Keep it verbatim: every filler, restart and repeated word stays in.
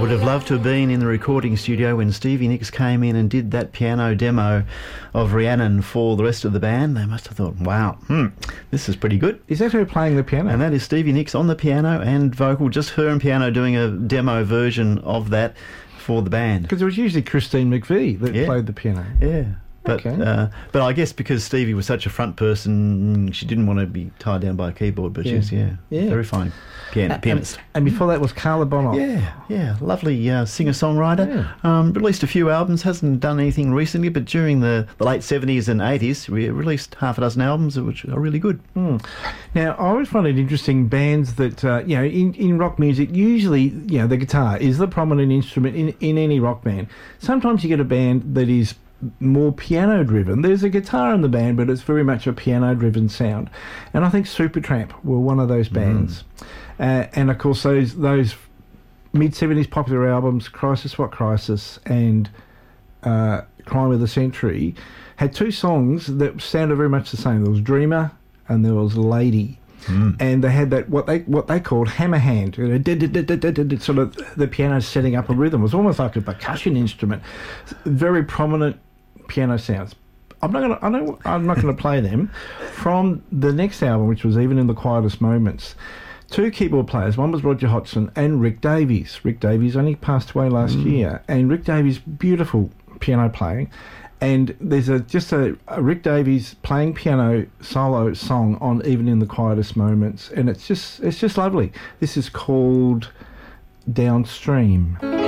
would have loved to have been in the recording studio when Stevie Nicks came in and did that piano demo of Rhiannon for the rest of the band. They must have thought, wow, hmm, this is pretty good. Is that her playing the piano? And that is Stevie Nicks on the piano and vocal, just her and piano doing a demo version of that for the band. Because it was usually Christine McVie that Yeah. played the piano. Yeah. But Okay. uh, but I guess because Stevie was such a front person, she didn't want to be tied down by a keyboard. But Yeah. she's yeah, Yeah. very fine piano, pianist. And, and before that was Carla Bonoff. Yeah, yeah, lovely uh, singer-songwriter. Yeah. Um, released a few albums, hasn't done anything recently, but during the, the late seventies and eighties, we released half a dozen albums which are really good. Mm. Now, I always find it interesting, bands that, uh, you know, in, in rock music, usually, you know, the guitar is the prominent instrument in, in any rock band. Sometimes you get a band that is more piano driven. There's a guitar in the band, but it's very much a piano driven sound. And I think Supertramp were one of those bands. Mm. Uh, and of course those those mid seventies popular albums, Crisis What Crisis and uh, Crime of the Century, had two songs that sounded very much the same. There was Dreamer and there was Lady. Mm. And they had that what they what they called hammer hand, you know, did, did, did, did, did, did, sort of the piano setting up a rhythm. It was almost like a percussion instrument. Very prominent piano sounds. I'm not gonna. I know. I'm not gonna play them. From the next album, which was Even in the Quietest Moments, two keyboard players. One was Roger Hodgson and Rick Davies. Rick Davies only passed away last mm. year, and Rick Davies, beautiful piano playing. And there's a just a, a Rick Davies playing piano solo song on Even in the Quietest Moments, and it's just it's just lovely. This is called Downstream.